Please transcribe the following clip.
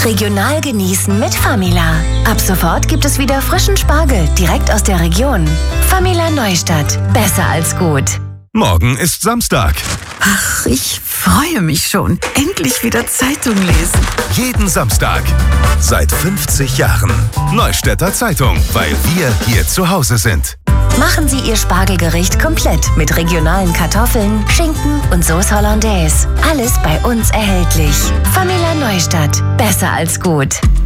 Regional genießen mit Famila. Ab sofort gibt es wieder frischen Spargel direkt aus der Region. Famila Neustadt. Besser als gut. Morgen ist Samstag. Ach, ich freue mich schon. Endlich wieder Zeitung lesen. Jeden Samstag. Seit 50 Jahren. Neustädter Zeitung, weil wir hier zu Hause sind. Machen Sie Ihr Spargelgericht komplett mit regionalen Kartoffeln, Schinken und Sauce Hollandaise. Alles bei uns erhältlich. Famila Neustadt. Besser als gut.